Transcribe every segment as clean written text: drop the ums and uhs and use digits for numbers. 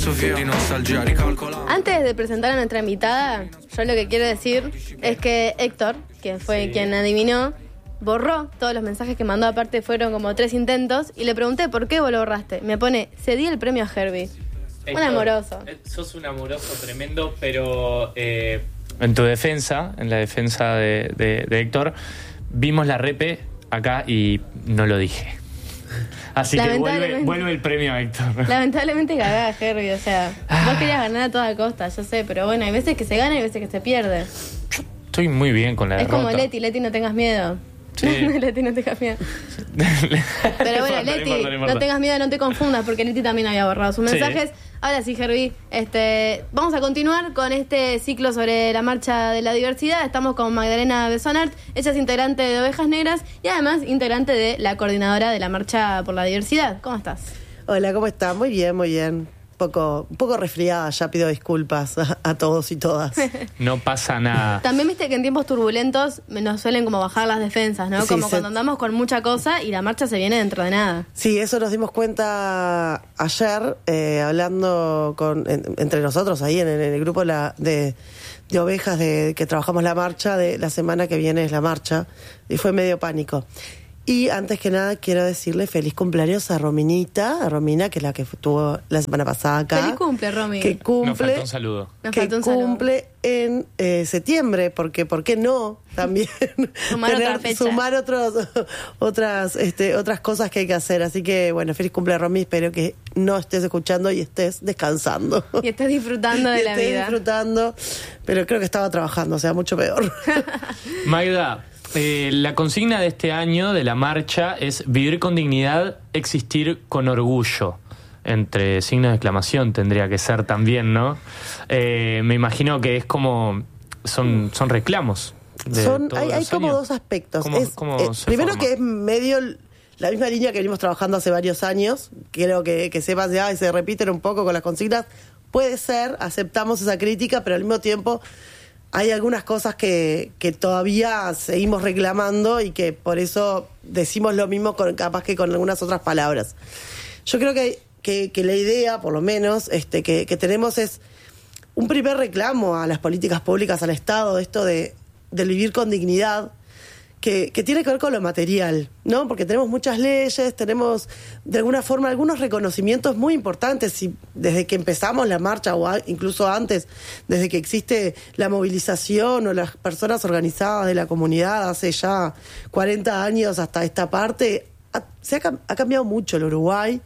Antes de presentar a nuestra invitada, yo lo que quiero decir es que Héctor, que fue quien adivinó, borró todos los mensajes que mandó. Aparte fueron como 3 intentos. Y le pregunté, ¿por qué vos lo borraste? Me pone, cedí el premio a Herbie. Héctor, un amoroso. Sos un amoroso tremendo, pero en tu defensa, en la defensa de Héctor, vimos la repe acá y no lo dije. Así que vuelve el premio a Héctor. Lamentablemente cagá, Herbie, o sea, vos querías ganar a toda costa, yo sé, pero bueno, hay veces que se gana y hay veces que se pierde. Yo estoy muy bien con la derrota. Es como Leti, no tengas miedo. Sí. Leti, no tengas miedo. Pero bueno, Leti, no tengas miedo, no te confundas, porque Leti también había borrado sus mensajes. Ahora sí, Herbie, vamos a continuar con este ciclo sobre la marcha de la diversidad. Estamos con Magdalena Besonart, ella es integrante de Ovejas Negras y además integrante de la coordinadora de la marcha por la diversidad. ¿Cómo estás? Hola, ¿cómo estás? Muy bien, muy bien. Un poco resfriada, ya pido disculpas a todos y todas. No pasa nada. También viste que en tiempos turbulentos nos suelen como bajar las defensas, ¿no? Sí, como cuando andamos con mucha cosa y la marcha se viene dentro de nada. Sí, eso nos dimos cuenta ayer, hablando entre nosotros ahí en el grupo de ovejas que trabajamos la marcha, de la semana que viene es la marcha, y fue medio pánico. Y antes que nada quiero decirle feliz cumpleaños a Romina, que es la que estuvo la semana pasada acá. Feliz cumple, Romy. Que cumple, nos faltó un saludo. Cumple en septiembre, porque ¿por qué no? También sumar otras cosas que hay que hacer. Así que bueno, feliz cumple, Romy. Espero que no estés escuchando y estés descansando. Y estés disfrutando de la vida. Disfrutando, pero creo que estaba trabajando, o sea, mucho peor. Magda, la consigna de este año de la marcha es vivir con dignidad, existir con orgullo. Entre signos de exclamación tendría que ser también, ¿no? Me imagino que es como son reclamos. Hay como dos aspectos. Primero que es medio la misma línea que venimos trabajando hace varios años. Creo que sepas ya y se repiten un poco con las consignas. Puede ser, aceptamos esa crítica, pero al mismo tiempo hay algunas cosas que todavía seguimos reclamando y que por eso decimos lo mismo capaz que con algunas otras palabras. Yo creo que la idea, por lo menos, que tenemos es un primer reclamo a las políticas públicas, al Estado, esto de vivir con dignidad, que tiene que ver con lo material, ¿no? Porque tenemos muchas leyes, tenemos de alguna forma algunos reconocimientos muy importantes, y desde que empezamos la marcha o incluso antes, desde que existe la movilización o las personas organizadas de la comunidad hace ya 40 años hasta esta parte, ha cambiado mucho el Uruguay.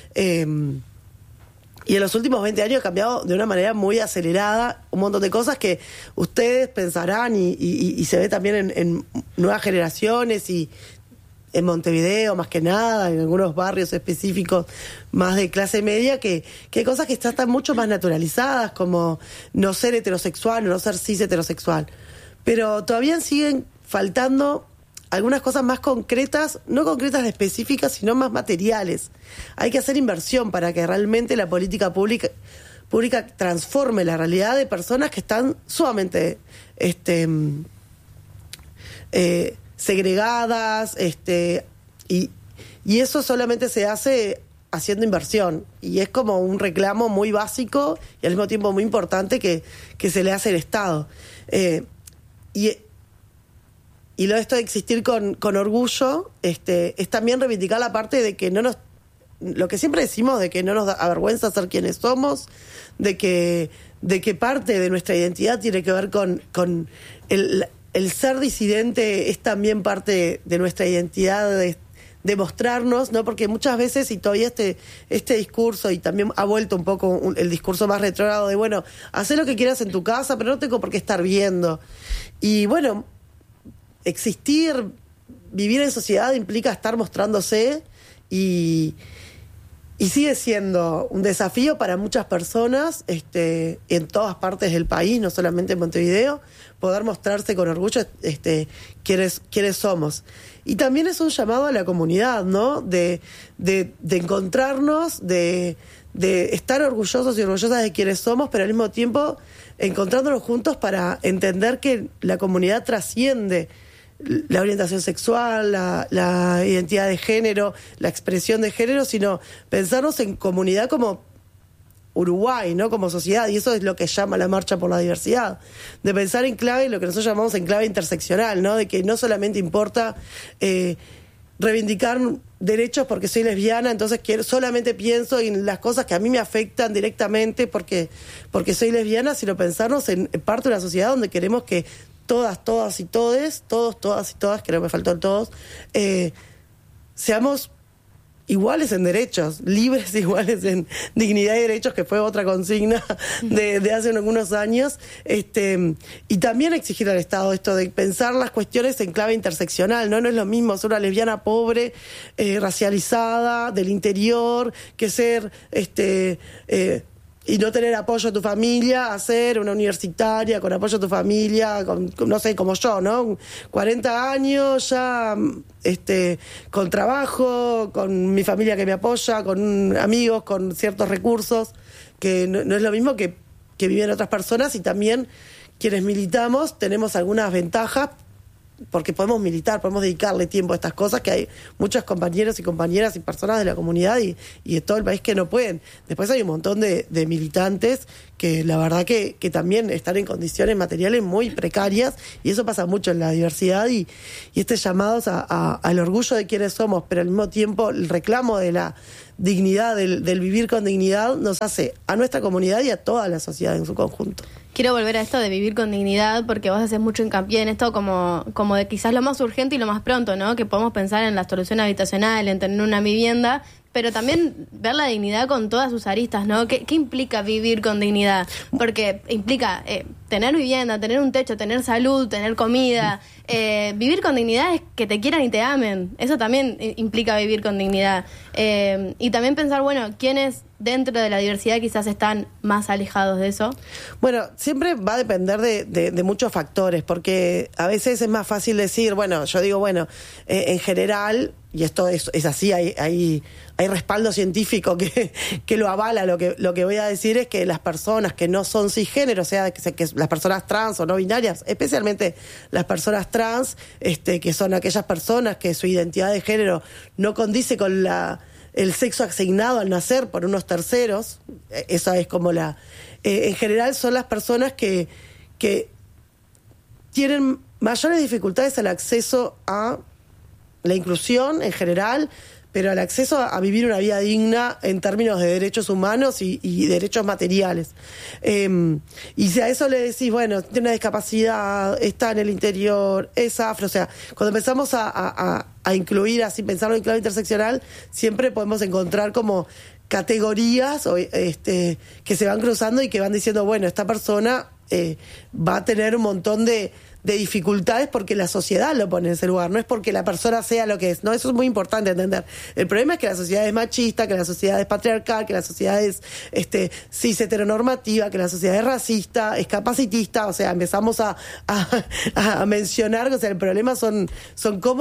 Y en los últimos 20 años ha cambiado de una manera muy acelerada un montón de cosas que ustedes pensarán y se ve también en nuevas generaciones y en Montevideo más que nada, en algunos barrios específicos más de clase media, que hay cosas que están mucho más naturalizadas, como no ser heterosexual o no ser cis heterosexual. Pero todavía siguen faltando algunas cosas más concretas, no concretas específicas, sino más materiales. Hay que hacer inversión para que realmente la política pública transforme la realidad de personas que están sumamente segregadas, y eso solamente se hace haciendo inversión, y es como un reclamo muy básico y al mismo tiempo muy importante que se le hace al Estado. Y lo de esto de existir con orgullo es también reivindicar la parte de que lo que siempre decimos, de que no nos da avergüenza ser quienes somos, de que parte de nuestra identidad tiene que ver con el ser disidente, es también parte de nuestra identidad, de mostrarnos, ¿no? Porque muchas veces, y todavía este discurso, y también ha vuelto un poco el discurso más retrógrado de, bueno, haz lo que quieras en tu casa, pero no tengo por qué estar viendo. Y bueno, existir, vivir en sociedad implica estar mostrándose, y sigue siendo un desafío para muchas personas en todas partes del país, no solamente en Montevideo, poder mostrarse con orgullo quiénes somos. Y también es un llamado a la comunidad, ¿no? De encontrarnos, de estar orgullosos y orgullosas de quienes somos, pero al mismo tiempo encontrándonos juntos para entender que la comunidad trasciende la orientación sexual, la identidad de género, la expresión de género, sino pensarnos en comunidad como Uruguay, ¿no? Como sociedad, y eso es lo que llama la Marcha por la Diversidad, de pensar en clave, lo que nosotros llamamos en clave interseccional, ¿no? De que no solamente importa reivindicar derechos porque soy lesbiana, entonces solamente pienso en las cosas que a mí me afectan directamente porque soy lesbiana, sino pensarnos en parte de una sociedad donde queremos que todas y todes, todas y todas, creo que me faltó el todos, seamos iguales en derechos, libres iguales en dignidad y derechos, que fue otra consigna de hace algunos años, y también exigir al Estado esto de pensar las cuestiones en clave interseccional, no es lo mismo ser una lesbiana pobre, racializada, del interior, que ser y no tener apoyo de tu familia, a ser una universitaria con apoyo de tu familia, no sé, como yo, ¿no? 40 años ya, con trabajo, con mi familia que me apoya, con amigos, con ciertos recursos, que no es lo mismo que viven otras personas, y también quienes militamos tenemos algunas ventajas, porque podemos militar, podemos dedicarle tiempo a estas cosas, que hay muchos compañeros y compañeras y personas de la comunidad y de todo el país que no pueden. Después hay un montón de militantes que la verdad que también están en condiciones materiales muy precarias, y eso pasa mucho en la diversidad, y llamados al orgullo de quienes somos, pero al mismo tiempo el reclamo de la dignidad, del vivir con dignidad, nos hace a nuestra comunidad y a toda la sociedad en su conjunto. Quiero volver a esto de vivir con dignidad, porque vos haces mucho hincapié en esto como de quizás lo más urgente y lo más pronto, ¿no? Que podemos pensar en la solución habitacional, en tener una vivienda, pero también ver la dignidad con todas sus aristas, ¿no? ¿Qué implica vivir con dignidad? Porque implica tener vivienda, tener un techo, tener salud, tener comida. Vivir con dignidad es que te quieran y te amen. Eso también implica vivir con dignidad. Y también pensar, bueno, ¿quiénes dentro de la diversidad quizás están más alejados de eso? Bueno, siempre va a depender de muchos factores, porque a veces es más fácil decir, bueno, yo digo, bueno, en general, y esto es así, hay respaldo científico que lo avala. Lo que voy a decir es que las personas que no son cisgénero, o sea, que las personas trans o no binarias, especialmente las personas trans, que son aquellas personas que su identidad de género no condice con el sexo asignado al nacer por unos terceros, esa es como en general son las personas que tienen mayores dificultades al acceso a la inclusión en general, pero al acceso a vivir una vida digna en términos de derechos humanos y derechos materiales. Y si a eso le decís, bueno, tiene una discapacidad, está en el interior, es afro, o sea, cuando empezamos a incluir así, pensarlo en clave interseccional, siempre podemos encontrar como categorías que se van cruzando y que van diciendo, bueno, esta persona va a tener un montón de dificultades porque la sociedad lo pone en ese lugar, no es porque la persona sea lo que es, ¿no? Eso es muy importante entender. El problema es que la sociedad es machista, que la sociedad es patriarcal, que la sociedad es cis heteronormativa, que la sociedad es racista, es capacitista, o sea, empezamos a mencionar, o sea, el problema son cómo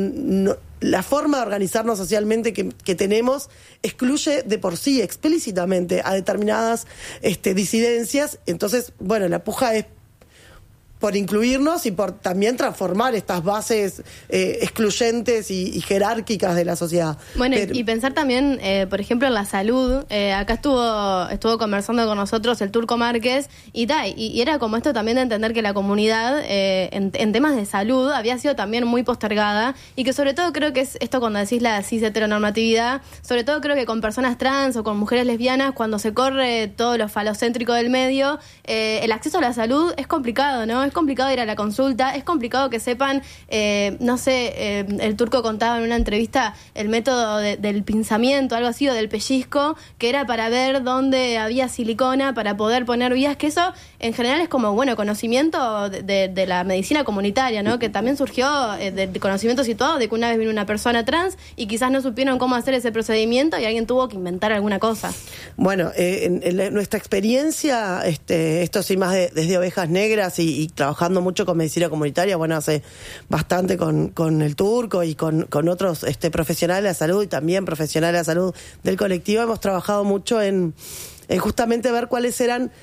la forma de organizarnos socialmente que tenemos excluye de por sí explícitamente a determinadas disidencias. Entonces, bueno, la puja es por incluirnos y por también transformar estas bases excluyentes y jerárquicas de la sociedad. Bueno, y pensar también, por ejemplo, en la salud. Acá estuvo conversando con nosotros el Turco Márquez y era como esto también de entender que la comunidad en temas de salud había sido también muy postergada, y que sobre todo creo que es esto cuando decís la cis heteronormatividad, sobre todo creo que con personas trans o con mujeres lesbianas, cuando se corre todo lo falocéntrico del medio, el acceso a la salud es complicado, ¿no? Es complicado ir a la consulta, es complicado que sepan, no sé, el Turco contaba en una entrevista el método del pinzamiento, algo así, o del pellizco, que era para ver dónde había silicona para poder poner vías, que eso en general es como, bueno, conocimiento de la medicina comunitaria, ¿no? Que también surgió del conocimiento situado de que una vez vino una persona trans y quizás no supieron cómo hacer ese procedimiento y alguien tuvo que inventar alguna cosa. Bueno, en nuestra experiencia, esto sí más desde Ovejas Negras y trabajando mucho con medicina comunitaria, bueno, hace bastante con el Turco y con otros profesionales de la salud y también profesionales de la salud del colectivo, hemos trabajado mucho en justamente ver cuáles eran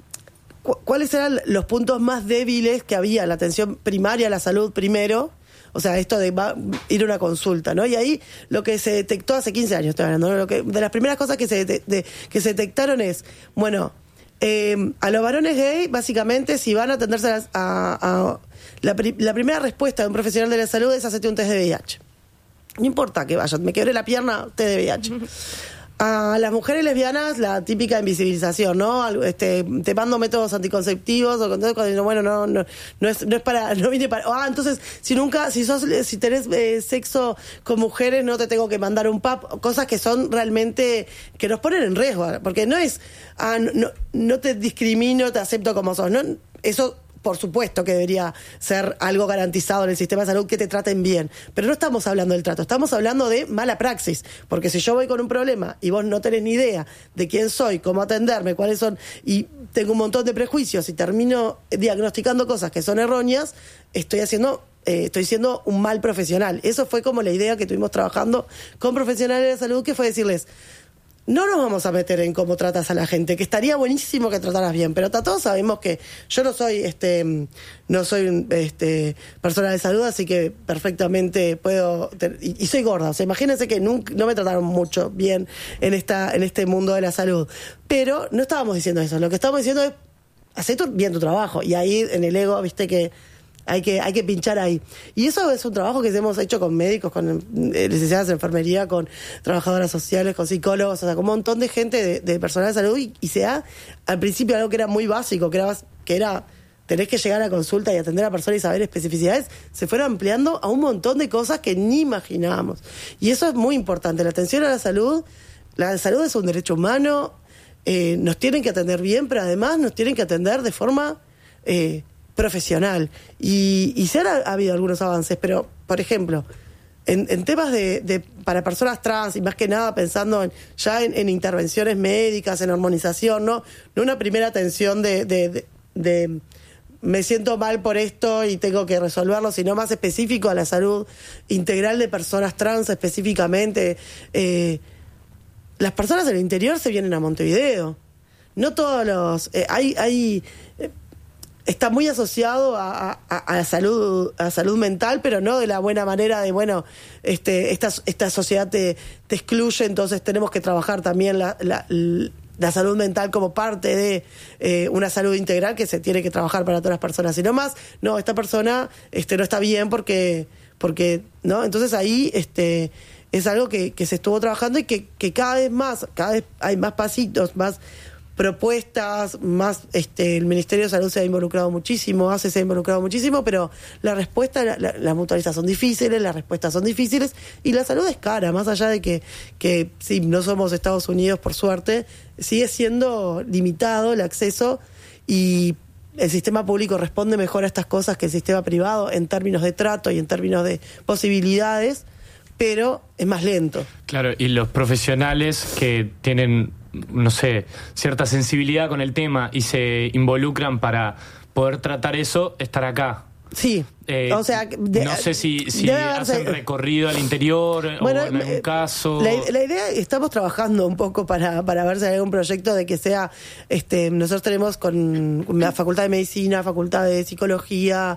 los puntos más débiles que había en la atención primaria a la salud primero. O sea, esto de ir a una consulta, ¿no? Y ahí lo que se detectó hace 15 años, estoy hablando, ¿no? De las primeras cosas que se detectaron es, bueno, a los varones gay, básicamente, si van a atenderse la primera respuesta de un profesional de la salud es hacerte un test de VIH. No importa que vayas, me quebré la pierna, test de VIH. A las mujeres lesbianas, la típica invisibilización, ¿no? Te mando métodos anticonceptivos, o cuando bueno, no es para, no viene para, entonces, si tenés sexo con mujeres, no te tengo que mandar un PAP, cosas que son realmente, que nos ponen en riesgo, porque no es, no te discrimino, te acepto como sos, ¿no? Eso, por supuesto que debería ser algo garantizado en el sistema de salud, que te traten bien. Pero no estamos hablando del trato, estamos hablando de mala praxis. Porque si yo voy con un problema y vos no tenés ni idea de quién soy, cómo atenderme, cuáles son, y tengo un montón de prejuicios y termino diagnosticando cosas que son erróneas, estoy siendo un mal profesional. Eso fue como la idea que tuvimos trabajando con profesionales de la salud, que fue decirles: no nos vamos a meter en cómo tratas a la gente, que estaría buenísimo que trataras bien, pero todos sabemos que yo no soy persona de salud, así que perfectamente puedo, y soy gorda, o sea, imagínense que no me trataron mucho bien en este mundo de la salud, pero no estábamos diciendo eso, lo que estábamos diciendo es: hacé bien tu trabajo, y ahí en el ego, viste que hay que pinchar ahí. Y eso es un trabajo que hemos hecho con médicos, con licenciadas en enfermería, con trabajadoras sociales, con psicólogos, o sea, con un montón de gente de personal de salud, y se da al principio algo que era muy básico, que era tenés que llegar a consulta y atender a la persona y saber especificidades, se fueron ampliando a un montón de cosas que ni imaginábamos. Y eso es muy importante, la atención a la salud es un derecho humano, nos tienen que atender bien, pero además nos tienen que atender de forma profesional, y sí ha habido algunos avances, pero por ejemplo en temas para personas trans, y más que nada pensando en intervenciones médicas, en hormonización, no una primera atención de me siento mal por esto y tengo que resolverlo, sino más específico a la salud integral de personas trans específicamente. Las personas del interior se vienen a Montevideo, no todos los está muy asociado a salud mental, pero no de la buena manera de, bueno, esta sociedad te excluye, entonces tenemos que trabajar también la salud mental como parte de una salud integral que se tiene que trabajar para todas las personas, sino más, no, esta persona no está bien porque ¿no? Entonces ahí es algo que se estuvo trabajando, y que cada vez hay más pasitos, más propuestas, más el Ministerio de Salud se ha involucrado muchísimo, se ha involucrado muchísimo, pero la respuesta, las mutualistas son difíciles, las respuestas son difíciles, y la salud es cara, más allá de que sí, no somos Estados Unidos, por suerte, sigue siendo limitado el acceso, y el sistema público responde mejor a estas cosas que el sistema privado en términos de trato y en términos de posibilidades, pero es más lento. Claro, y los profesionales que tienen, no sé, cierta sensibilidad con el tema y se involucran para poder tratar eso, estar acá. Sí, o sea... no sé si hacen recorrido al interior, bueno, o en algún caso... La idea, estamos trabajando un poco para ver si hay algún proyecto de que sea... nosotros tenemos con la Facultad de Medicina, Facultad de Psicología,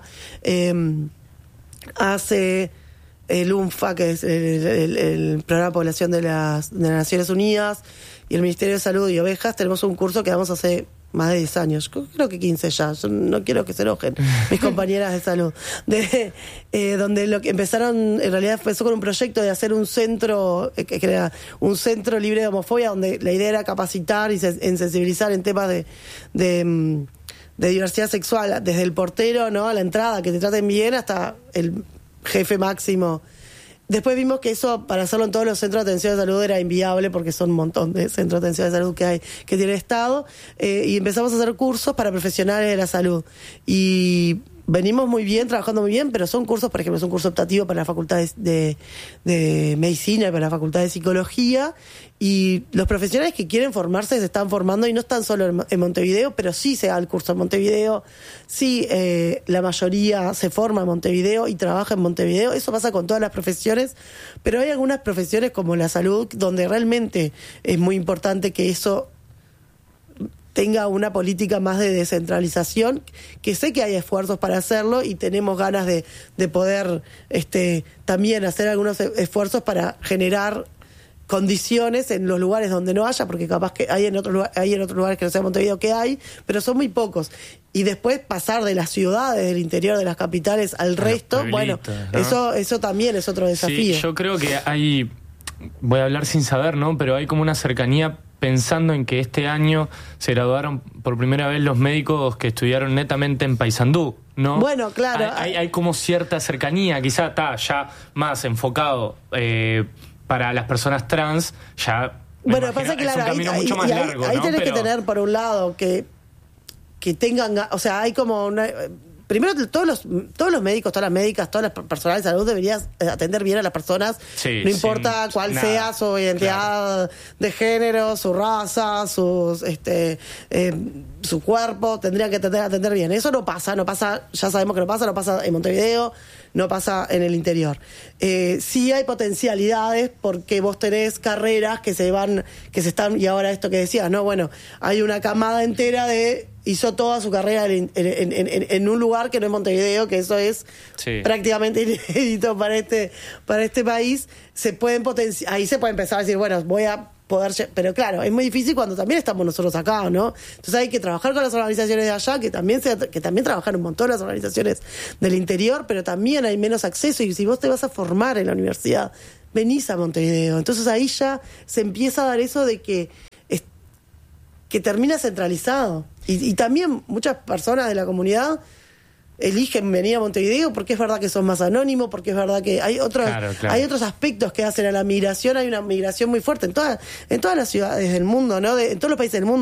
hace... el UNFA, que es el Programa de Población de las Naciones Unidas, y el Ministerio de Salud y Ovejas, tenemos un curso que damos hace más de 10 años, creo que 15 ya, yo no quiero que se enojen mis compañeras de salud, donde lo que empezaron, en realidad empezó con un proyecto de hacer un centro, que era un centro libre de homofobia, donde la idea era capacitar y sensibilizar en temas de diversidad sexual, desde el portero, ¿no?, a la entrada, que te traten bien, hasta el jefe máximo. Después vimos que eso, para hacerlo en todos los centros de atención de salud, era inviable, porque son un montón de centros de atención de salud que tiene el Estado, y empezamos a hacer cursos para profesionales de la salud. Y venimos muy bien, trabajando muy bien, pero son cursos, por ejemplo, es un curso optativo para la Facultad de Medicina y para la Facultad de Psicología, y los profesionales que quieren formarse se están formando, y no están solo en Montevideo, pero sí se da el curso en Montevideo, sí, la mayoría se forma en Montevideo y trabaja en Montevideo. Eso pasa con todas las profesiones, pero hay algunas profesiones como la salud donde realmente es muy importante que eso tenga una política más de descentralización, que sé que hay esfuerzos para hacerlo y tenemos ganas de poder también hacer algunos esfuerzos para generar condiciones en los lugares donde no haya, porque capaz que hay en otros lugares que no sea Montevideo que hay, pero son muy pocos. Y después pasar de las ciudades, del interior de las capitales al resto, bueno, ¿no? Eso también es otro desafío. Sí, yo creo que hay, voy a hablar sin saber, ¿no? Pero hay como una cercanía pensando en que este año se graduaron por primera vez los médicos que estudiaron netamente en Paysandú, ¿no? Bueno, claro. Hay como cierta cercanía, quizá está ya más enfocado para las personas trans, ya... Bueno, pasa que claro, es un camino mucho más largo, ahí ¿no? tenés que tener, por un lado, que tengan... O sea, hay como una... Primero, todos los médicos, todas las médicas, todas las personas de salud deberías atender bien a las personas, sí, no importa cuál sea su identidad de género, su raza, su cuerpo, tendrían que atender bien. Eso no pasa, ya sabemos que no pasa en Montevideo, no pasa en el interior. Sí hay potencialidades porque vos tenés carreras que se están, y ahora esto que decías, ¿no? Bueno, hay una camada entera hizo toda su carrera en un lugar que no es Montevideo, que eso es prácticamente inédito para este país. Ahí se puede empezar a decir, bueno, voy a poder... Pero claro, es muy difícil cuando también estamos nosotros acá, ¿no? Entonces hay que trabajar con las organizaciones de allá, que también trabajan un montón las organizaciones del interior, pero también hay menos acceso, y si vos te vas a formar en la universidad, venís a Montevideo. Entonces ahí ya se empieza a dar eso de que termina centralizado. Y también muchas personas de la comunidad eligen venir a Montevideo porque es verdad que son más anónimos, porque es verdad que hay otros aspectos que hacen a la migración. Hay una migración muy fuerte en todas las ciudades del mundo, ¿no? En todos los países del mundo.